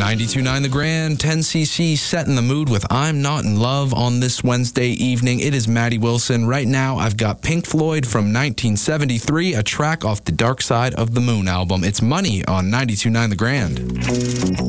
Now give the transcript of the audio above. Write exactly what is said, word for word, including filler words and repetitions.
ninety-two point nine The Grand, ten C C setting the mood with I'm Not in Love on this Wednesday evening. It is Maddie Wilson. Right now, I've got Pink Floyd from nineteen seventy-three, a track off the Dark Side of the Moon album. It's Money on ninety-two point nine The Grand.